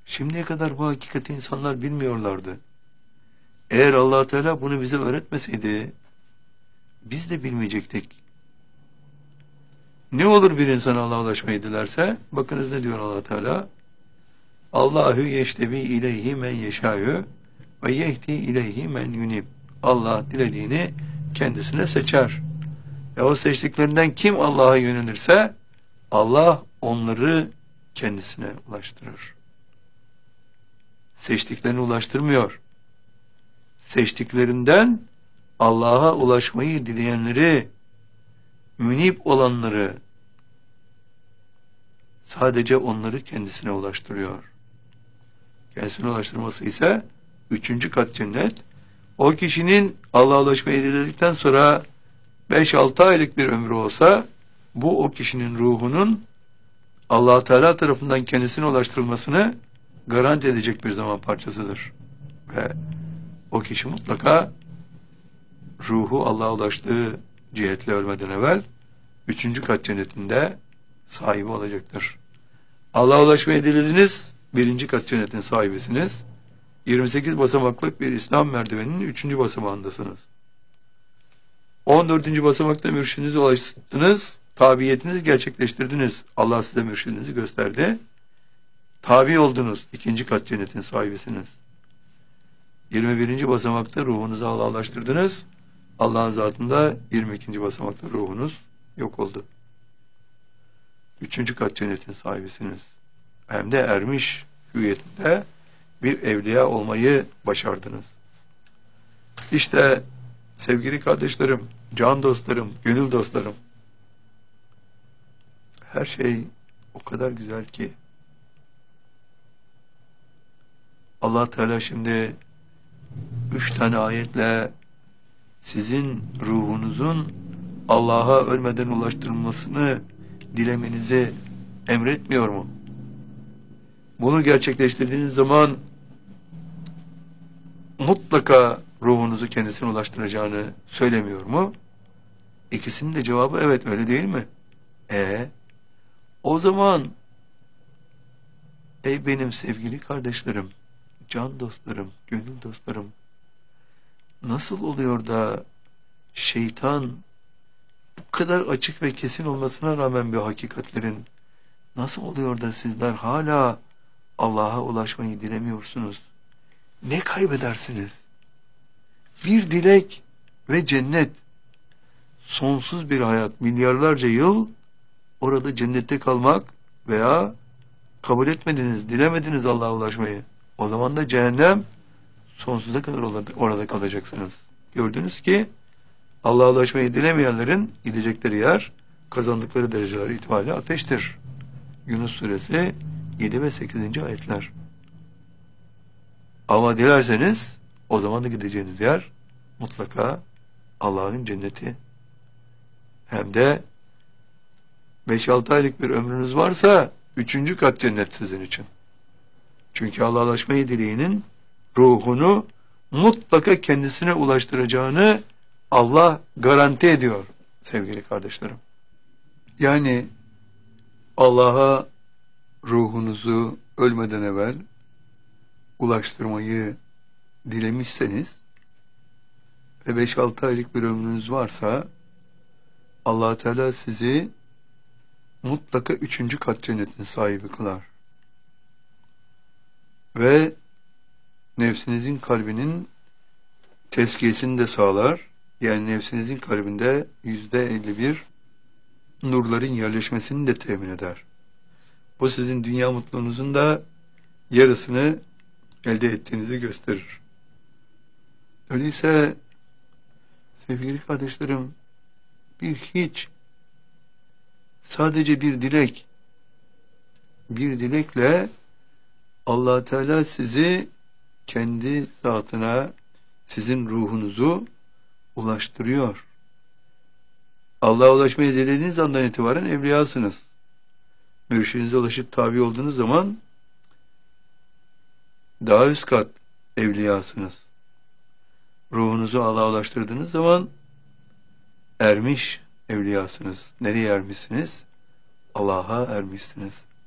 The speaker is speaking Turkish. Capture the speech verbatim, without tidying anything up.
Şimdiye kadar bu hakikati insanlar bilmiyorlardı. Eğer Allah Teala bunu bize öğretmeseydi, biz de bilmeyecektik. Ne olur bir insan Allah'a ulaşmayı dilerse, bakınız ne diyor Allah Teala? Allahu yeştebi ileyhi men yeşâ'yu ve yehdi ileyhi men yunib. Allah dilediğini kendisine seçer. E o seçtiklerinden kim Allah'a yönelirse, Allah onları kendisine ulaştırır. Seçtiklerini ulaştırmıyor. Seçtiklerinden Allah'a ulaşmayı dileyenleri, münip olanları, sadece onları kendisine ulaştırıyor. Kendisine ulaştırması ise üçüncü kat cennet. O kişinin Allah'a ulaşmayı diledikten sonra beş altı aylık bir ömrü olsa, bu o kişinin ruhunun Allah Teala tarafından kendisine ulaştırılmasını garanti edecek bir zaman parçasıdır. Ve o kişi mutlaka ruhu Allah'a ulaştığı cihetle ölmeden evvel üçüncü kat cennetinde sahibi olacaktır. Allah'a ulaşmayı dilediniz, birinci kat cennetin sahibisiniz. yirmi sekiz basamaklık bir İslam merdiveninin üçüncü basamağındasınız. on dördüncü basamakta mürşidinize ulaştınız, tabiyetinizi gerçekleştirdiniz. Allah size mürşidinizi gösterdi. Tabi oldunuz, ikinci kat cennetin sahibisiniz. yirmi birinci basamakta ruhunuzu Allah'a ulaştırdınız. Allah'ın zatında yirmi ikinci basamakta ruhunuz yok oldu. Üçüncü kat cennetin sahibisiniz. Hem de ermiş hüviyetinde bir evliya olmayı başardınız. İşte sevgili kardeşlerim, can dostlarım, gönül dostlarım, her şey o kadar güzel ki Allah Teala şimdi üç tane ayetle sizin ruhunuzun Allah'a ölmeden ulaştırılmasını dilemenizi emretmiyor mu? Bunu gerçekleştirdiğiniz zaman mutlaka ruhunuzu kendisine ulaştıracağını söylemiyor mu? İkisinin de cevabı evet, öyle değil mi? E o zaman ey benim sevgili kardeşlerim, can dostlarım, gönül dostlarım, nasıl oluyor da şeytan bu kadar açık ve kesin olmasına rağmen bir hakikatlerin, nasıl oluyor da sizler hala Allah'a ulaşmayı dilemiyorsunuz? Ne kaybedersiniz? Bir dilek ve cennet, sonsuz bir hayat, milyarlarca yıl orada cennette kalmak veya kabul etmediniz, dilemediniz Allah'a ulaşmayı. O zaman da cehennem, sonsuza kadar orada kalacaksınız. Gördünüz ki Allah'a ulaşmayı dilemeyenlerin gidecekleri yer, kazandıkları dereceler itibariyle ateştir. Yunus suresi yedi ve sekizinci ayetler. Ama dilerseniz o zaman da gideceğiniz yer mutlaka Allah'ın cenneti. Hem de beş altı aylık bir ömrünüz varsa üçüncü kat cennet sizin için. Çünkü Allah'a ulaşmayı dileyenin ruhunu mutlaka kendisine ulaştıracağını Allah garanti ediyor sevgili kardeşlerim. Yani Allah'a ruhunuzu ölmeden evvel ulaştırmayı dilemişseniz ve beş altı aylık bir ömrünüz varsa Allah Teala sizi mutlaka üçüncü kat cennetin sahibi kılar. Ve nefsinizin kalbinin tezkiyesini de sağlar. Yani nefsinizin kalbinde yüzde elli bir nurların yerleşmesini de temin eder. Bu sizin dünya mutluluğunuzun da yarısını elde ettiğinizi gösterir. Öyleyse sevgili kardeşlerim, bir hiç, sadece bir dilek, bir dilekle Allah Teala sizi kendi zatına, sizin ruhunuzu ulaştırıyor. Allah'a ulaşmayı dilediğiniz andan itibaren evliyasınız. Mürşidinize ulaşıp tabi olduğunuz zaman daha üst kat evliyasınız. Ruhunuzu Allah'a ulaştırdığınız zaman ermiş evliyasınız. Nereye ermişsiniz? Allah'a ermişsiniz.